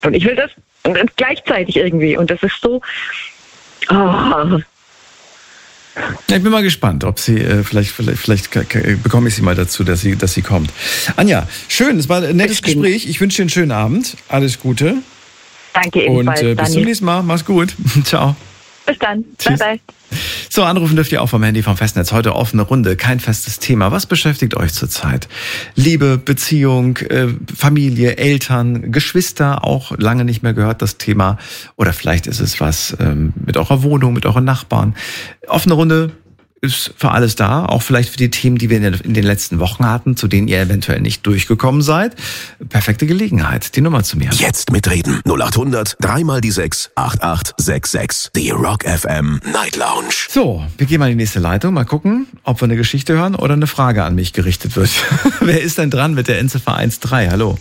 Und ich will das gleichzeitig irgendwie. Und das ist so... Oh. Ja, ich bin mal gespannt, ob sie, vielleicht bekomme ich sie mal dazu, dass sie kommt. Anja, schön, es war ein nettes Gespräch. Ich wünsche dir einen schönen Abend. Alles Gute. Danke ebenfalls, und bis zum nächsten Mal. Mach's gut. Ciao. Bis dann. Tschüss. Bye, bye. So, anrufen dürft ihr auch vom Handy vom Festnetz. Heute offene Runde, kein festes Thema. Was beschäftigt euch zurzeit? Liebe, Beziehung, Familie, Eltern, Geschwister, auch lange nicht mehr gehört das Thema. Oder vielleicht ist es was mit eurer Wohnung, mit euren Nachbarn. Offene Runde ist für alles da, auch vielleicht für die Themen, die wir in den letzten Wochen hatten, zu denen ihr eventuell nicht durchgekommen seid. Perfekte Gelegenheit, die Nummer zu mir. Jetzt mitreden. 0800 3x6 8866. Die Rock FM Night Lounge. So, wir gehen mal in die nächste Leitung. Mal gucken, ob wir eine Geschichte hören oder eine Frage an mich gerichtet wird. Wer ist denn dran mit der Endziffer 13? Hallo.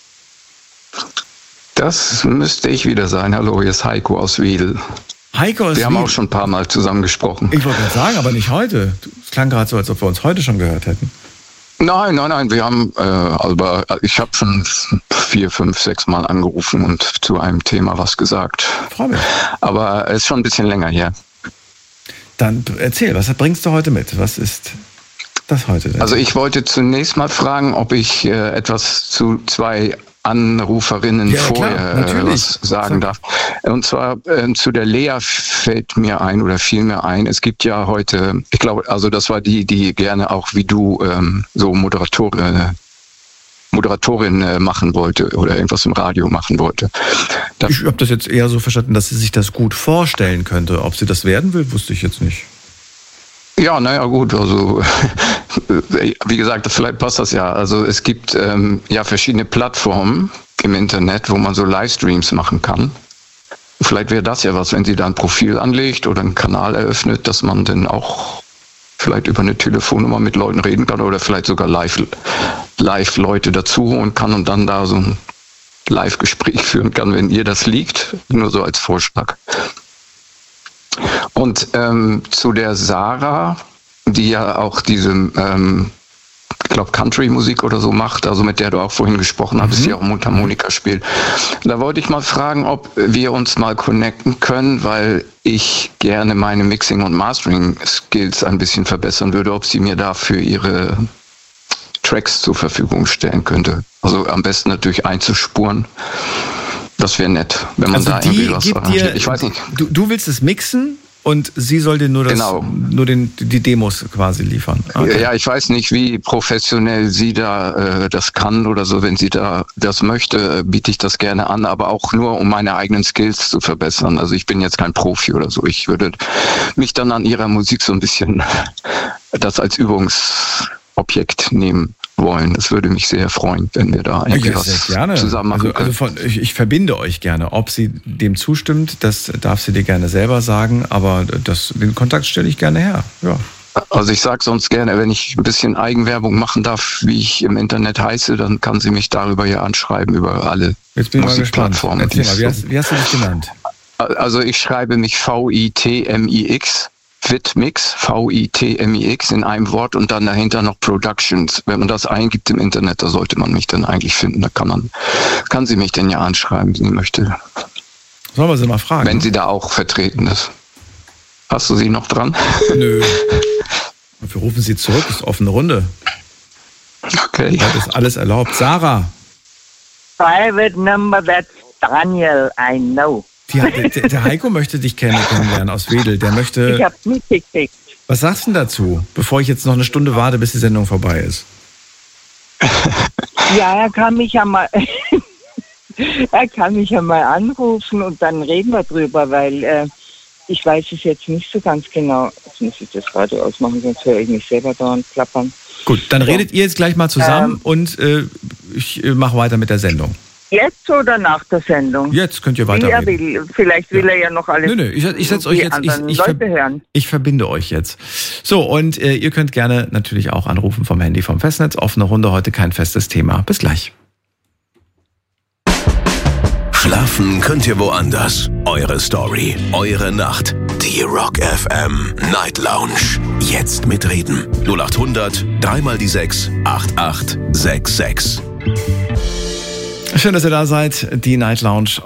Das müsste ich wieder sein. Hallo, hier ist Heiko aus Wedel. Heiko aus Wir haben auch schon ein paar Mal zusammen gesprochen. Ich wollte gerade sagen, aber nicht heute. Es klang gerade so, als ob wir uns heute schon gehört hätten. Nein, wir haben, ich habe schon 4, 5, 6 Mal angerufen und zu einem Thema was gesagt. Freu mich. Aber es ist schon ein bisschen länger her. Dann erzähl, was bringst du heute mit? Was ist das heute denn? Also ich wollte zunächst mal fragen, ob ich etwas zu 2 Anruferinnen vorher was sagen darf. Und zwar zu der Lea fiel mir ein, es gibt ja heute, ich glaube, also das war die gerne auch wie du so Moderatorin machen wollte oder irgendwas im Radio machen wollte. Ich habe das jetzt eher so verstanden, dass sie sich das gut vorstellen könnte. Ob sie das werden will, wusste ich jetzt nicht. Ja, naja, gut, also wie gesagt, vielleicht passt das ja. Also es gibt ja verschiedene Plattformen im Internet, wo man so Livestreams machen kann. Vielleicht wäre das ja was, wenn sie da ein Profil anlegt oder einen Kanal eröffnet, dass man dann auch vielleicht über eine Telefonnummer mit Leuten reden kann oder vielleicht sogar live Leute dazu holen kann und dann da so ein Live-Gespräch führen kann, wenn ihr das liegt. Nur so als Vorschlag. Und zu der Sarah, die ja auch diese, ich glaube, Country-Musik oder so macht, also mit der du auch vorhin gesprochen hattest, die auch Mundharmonika spielt. Da wollte ich mal fragen, ob wir uns mal connecten können, weil ich gerne meine Mixing- und Mastering-Skills ein bisschen verbessern würde, ob sie mir dafür ihre Tracks zur Verfügung stellen könnte. Also am besten natürlich einzuspuren. Das wäre nett, wenn man da irgendwie was arrangiert. Ich weiß nicht. Du willst es mixen und sie soll dir nur die Demos quasi liefern. Okay. Ja, ich weiß nicht, wie professionell sie da das kann oder so. Wenn sie da das möchte, biete ich das gerne an, aber auch nur, um meine eigenen Skills zu verbessern. Also ich bin jetzt kein Profi oder so. Ich würde mich dann an ihrer Musik so ein bisschen das als Übungsobjekt nehmen wollen. Das würde mich sehr freuen, wenn wir da irgendwie was zusammen machen können. Ich verbinde euch gerne. Ob sie dem zustimmt, das darf sie dir gerne selber sagen, aber den Kontakt stelle ich gerne her. Ja. Also ich sage sonst gerne, wenn ich ein bisschen Eigenwerbung machen darf, wie ich im Internet heiße, dann kann sie mich darüber hier anschreiben, über alle Musikplattformen. Erzähl mal, wie hast du dich genannt? Also ich schreibe mich VITMIX. Vitmix, VITMIX in einem Wort und dann dahinter noch Productions. Wenn man das eingibt im Internet, da sollte man mich dann eigentlich finden. Da kann sie mich denn ja anschreiben, wenn sie möchte. Sollen wir sie mal fragen? Wenn sie da auch vertreten ist. Hast du sie noch dran? Nö. Wir rufen sie zurück, ist offene Runde. Okay. Das ist alles erlaubt. Sarah. Private number, that's Daniel, I know. Der Heiko möchte dich kennenlernen aus Wedel. Der möchte. Ich hab's mitgekriegt. Was sagst du denn dazu, bevor ich jetzt noch eine Stunde warte, bis die Sendung vorbei ist? Ja, er kann mich ja mal anrufen und dann reden wir drüber, weil ich weiß es jetzt nicht so ganz genau. Jetzt muss ich das Radio ausmachen, sonst höre ich mich selber dauernd klappern. Gut, dann redet ihr jetzt gleich mal zusammen und ich mache weiter mit der Sendung. Jetzt oder nach der Sendung? Jetzt könnt ihr weiter reden. Vielleicht will er ja noch alles. Nö, ich setze euch jetzt. Ich verbinde euch jetzt. So, und ihr könnt gerne natürlich auch anrufen vom Handy vom Festnetz. Offene Runde, heute kein festes Thema. Bis gleich. Schlafen könnt ihr woanders. Eure Story, eure Nacht. Die Rock FM Night Lounge. Jetzt mitreden. 0800 3x6 8866. Schön, dass ihr da seid. Die Night Lounge